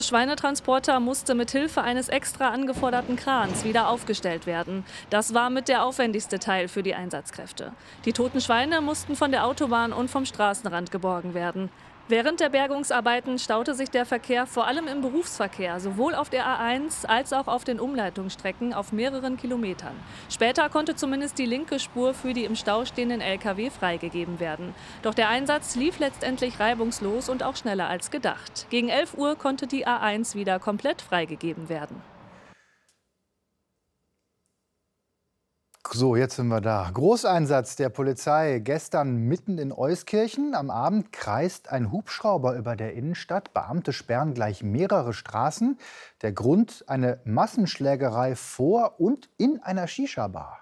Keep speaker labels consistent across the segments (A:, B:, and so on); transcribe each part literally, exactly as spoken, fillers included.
A: Der Schweinetransporter musste mit Hilfe eines extra angeforderten Krans wieder aufgestellt werden. Das war mit der aufwendigste Teil für die Einsatzkräfte. Die toten Schweine mussten von der Autobahn und vom Straßenrand geborgen werden. Während der Bergungsarbeiten staute sich der Verkehr vor allem im Berufsverkehr, sowohl auf der A eins als auch auf den Umleitungsstrecken auf mehreren Kilometern. Später konnte zumindest die linke Spur für die im Stau stehenden L K W freigegeben werden. Doch der Einsatz lief letztendlich reibungslos und auch schneller als gedacht. Gegen elf Uhr konnte die A eins wieder komplett freigegeben werden.
B: So, jetzt sind wir da. Großeinsatz der Polizei gestern mitten in Euskirchen. Am Abend kreist ein Hubschrauber über der Innenstadt. Beamte sperren gleich mehrere Straßen. Der Grund: eine Massenschlägerei vor und in einer Shisha-Bar.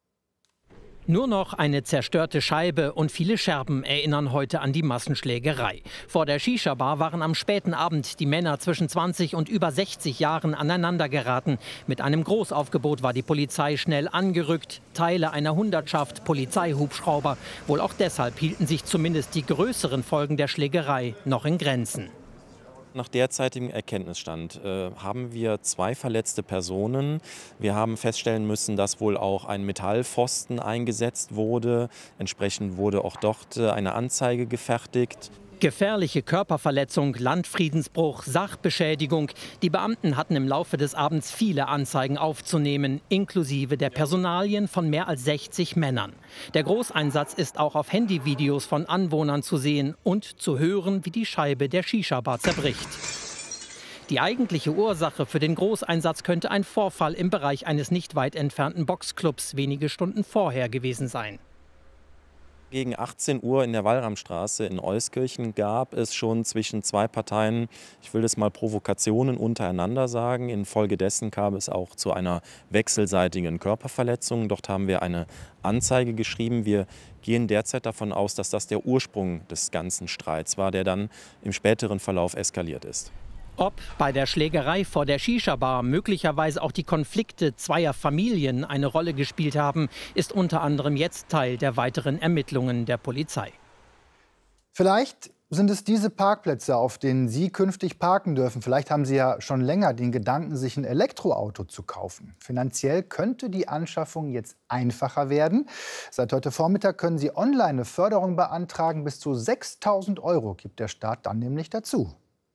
C: Nur noch eine zerstörte Scheibe und viele Scherben erinnern heute an die Massenschlägerei. Vor der Shisha-Bar waren am späten Abend die Männer zwischen zwanzig und über sechzig Jahren aneinandergeraten. Mit einem Großaufgebot war die Polizei schnell angerückt. Teile einer Hundertschaft Polizeihubschrauber. Wohl auch deshalb hielten sich zumindest die größeren Folgen der Schlägerei noch in Grenzen.
D: Nach derzeitigem Erkenntnisstand äh, haben wir zwei verletzte Personen. Wir haben feststellen müssen, dass wohl auch ein Metallpfosten eingesetzt wurde. Entsprechend wurde auch dort äh, eine Anzeige gefertigt.
C: Gefährliche Körperverletzung, Landfriedensbruch, Sachbeschädigung. Die Beamten hatten im Laufe des Abends viele Anzeigen aufzunehmen, inklusive der Personalien von mehr als sechzig Männern. Der Großeinsatz ist auch auf Handyvideos von Anwohnern zu sehen und zu hören, wie die Scheibe der Shisha-Bar zerbricht. Die eigentliche Ursache für den Großeinsatz könnte ein Vorfall im Bereich eines nicht weit entfernten Boxclubs wenige Stunden vorher gewesen sein.
D: Gegen achtzehn Uhr in der Wallramstraße in Euskirchen gab es schon zwischen zwei Parteien, ich will das mal Provokationen untereinander sagen. Infolgedessen kam es auch zu einer wechselseitigen Körperverletzung. Dort haben wir eine Anzeige geschrieben. Wir gehen derzeit davon aus, dass das der Ursprung des ganzen Streits war, der dann im späteren Verlauf eskaliert ist.
C: Ob bei der Schlägerei vor der Shisha-Bar möglicherweise auch die Konflikte zweier Familien eine Rolle gespielt haben, ist unter anderem jetzt Teil der weiteren Ermittlungen der Polizei.
B: Vielleicht sind es diese Parkplätze, auf denen Sie künftig parken dürfen. Vielleicht haben Sie ja schon länger den Gedanken, sich ein Elektroauto zu kaufen. Finanziell könnte die Anschaffung jetzt einfacher werden. Seit heute Vormittag können Sie online eine Förderung beantragen. Bis zu sechstausend Euro gibt der Staat dann nämlich dazu.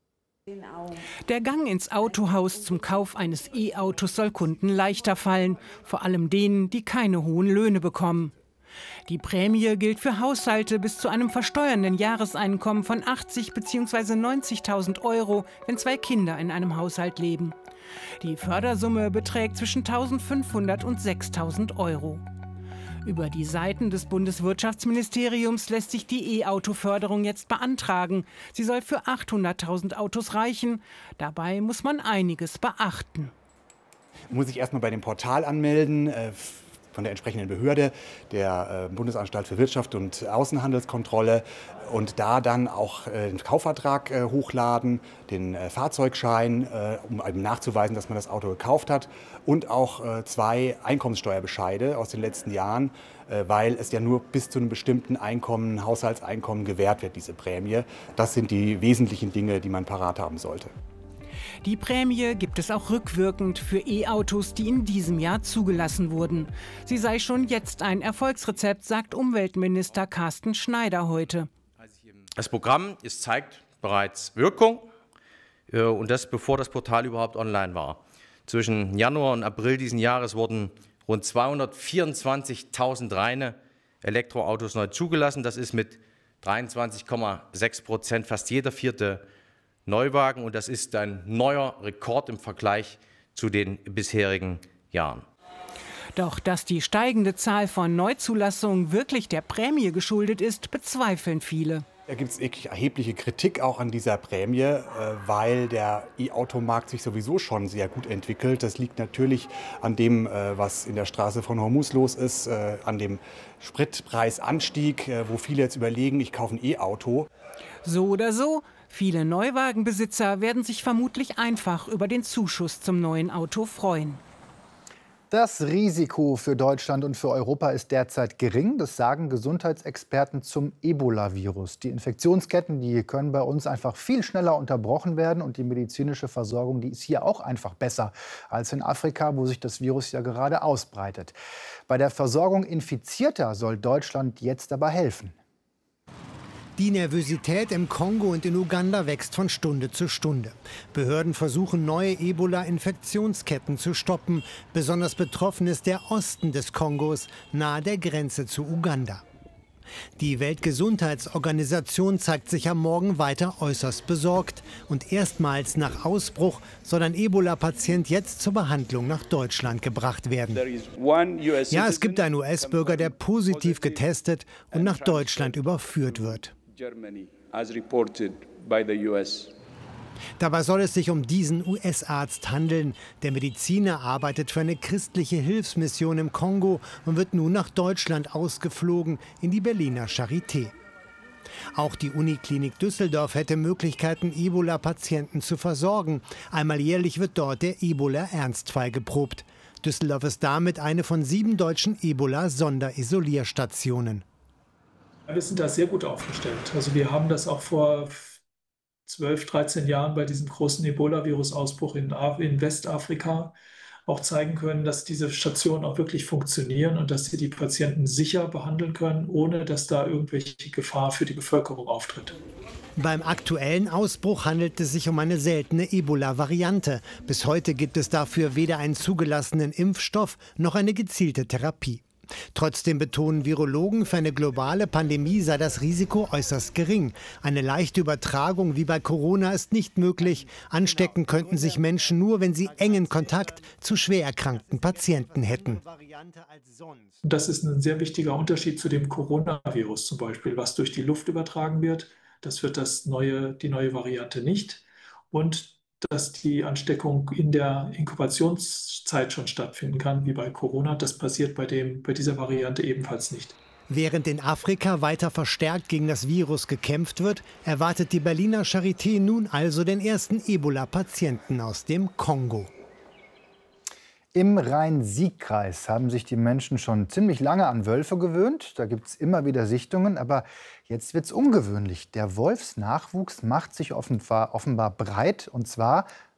E: Der Gang ins Autohaus zum Kauf eines E-Autos soll Kunden leichter fallen, vor allem denen, die keine hohen Löhne bekommen. Die Prämie gilt für Haushalte bis zu einem versteuernden Jahreseinkommen von achtzig bzw. neunzigtausend Euro, wenn zwei Kinder in einem Haushalt leben. Die Fördersumme beträgt zwischen eintausendfünfhundert und sechstausend Euro. Über die Seiten des Bundeswirtschaftsministeriums lässt sich die E-Auto-Förderung jetzt beantragen. Sie soll für achthunderttausend Autos reichen. Dabei muss man einiges beachten.
F: Man muss sich erstmal bei dem Portal anmelden, äh, von der entsprechenden Behörde, der äh, Bundesanstalt für Wirtschaft und Außenhandelskontrolle, und da dann auch äh, den Kaufvertrag äh, hochladen, den äh, Fahrzeugschein, äh, um eben nachzuweisen, dass man das Auto gekauft hat, und auch äh, zwei Einkommenssteuerbescheide aus den letzten Jahren, äh, weil es ja nur bis zu einem bestimmten Einkommen, Haushaltseinkommen gewährt wird, diese Prämie. Das sind die wesentlichen Dinge, die man parat haben sollte.
E: Die Prämie gibt es auch rückwirkend für E-Autos, die in diesem Jahr zugelassen wurden. Sie sei schon jetzt ein Erfolgsrezept, sagt Umweltminister Carsten Schneider heute.
G: Das Programm es zeigt bereits Wirkung, und das bevor das Portal überhaupt online war. Zwischen Januar und April diesen Jahres wurden rund zweihundertvierundzwanzigtausend reine Elektroautos neu zugelassen. Das ist mit dreiundzwanzig Komma sechs Prozent fast jeder vierte Neuwagen, und das ist ein neuer Rekord im Vergleich zu den bisherigen Jahren.
E: Doch dass die steigende Zahl von Neuzulassungen wirklich der Prämie geschuldet ist, bezweifeln viele.
F: Da gibt es wirklich erhebliche Kritik auch an dieser Prämie, weil der E-Automarkt sich sowieso schon sehr gut entwickelt. Das liegt natürlich an dem, was in der Straße von Hormuz los ist, an dem Spritpreisanstieg, wo viele jetzt überlegen, ich kaufe ein E-Auto.
E: So oder so, viele Neuwagenbesitzer werden sich vermutlich einfach über den Zuschuss zum neuen Auto freuen.
B: Das Risiko für Deutschland und für Europa ist derzeit gering. Das sagen Gesundheitsexperten zum Ebola-Virus. Die Infektionsketten, die können bei uns einfach viel schneller unterbrochen werden. Und die medizinische Versorgung, die ist hier auch einfach besser als in Afrika, wo sich das Virus ja gerade ausbreitet. Bei der Versorgung Infizierter soll Deutschland jetzt aber helfen.
H: Die Nervosität im Kongo und in Uganda wächst von Stunde zu Stunde. Behörden versuchen, neue Ebola-Infektionsketten zu stoppen. Besonders betroffen ist der Osten des Kongos, nahe der Grenze zu Uganda. Die Weltgesundheitsorganisation zeigt sich am Morgen weiter äußerst besorgt. Und erstmals nach Ausbruch soll ein Ebola-Patient jetzt zur Behandlung nach Deutschland gebracht werden. Ja, es gibt einen U S-Bürger, der positiv getestet und nach Deutschland überführt wird. Dabei soll es sich um diesen U S-Arzt handeln. Der Mediziner arbeitet für eine christliche Hilfsmission im Kongo und wird nun nach Deutschland ausgeflogen, in die Berliner Charité. Auch die Uniklinik Düsseldorf hätte Möglichkeiten, Ebola-Patienten zu versorgen. Einmal jährlich wird dort der Ebola-Ernstfall geprobt. Düsseldorf ist damit eine von sieben deutschen Ebola-Sonderisolierstationen.
I: Wir sind da sehr gut aufgestellt. Also wir haben das auch vor zwölf, dreizehn Jahren bei diesem großen Ebola-Virus-Ausbruch in, in Westafrika auch zeigen können, dass diese Stationen auch wirklich funktionieren und dass sie die Patienten sicher behandeln können, ohne dass da irgendwelche Gefahr für die Bevölkerung auftritt.
H: Beim aktuellen Ausbruch handelt es sich um eine seltene Ebola-Variante. Bis heute gibt es dafür weder einen zugelassenen Impfstoff noch eine gezielte Therapie. Trotzdem betonen Virologen, für eine globale Pandemie sei das Risiko äußerst gering. Eine leichte Übertragung wie bei Corona ist nicht möglich. Anstecken könnten sich Menschen nur, wenn sie engen Kontakt zu schwer erkrankten Patienten hätten.
I: Das ist ein sehr wichtiger Unterschied zu dem Coronavirus zum Beispiel, was durch die Luft übertragen wird. Das wird das neue, die neue Variante nicht. Und dass die Ansteckung in der Inkubationszeit schon stattfinden kann, wie bei Corona. Das passiert bei, dem, bei dieser Variante ebenfalls nicht.
H: Während in Afrika weiter verstärkt gegen das Virus gekämpft wird, erwartet die Berliner Charité nun also den ersten Ebola-Patienten aus dem Kongo.
B: Im Rhein-Sieg-Kreis haben sich die Menschen schon ziemlich lange an Wölfe gewöhnt. Da gibt es immer wieder Sichtungen, aber jetzt wird es ungewöhnlich. Der Wolfsnachwuchs macht sich offenbar, offenbar breit, und zwar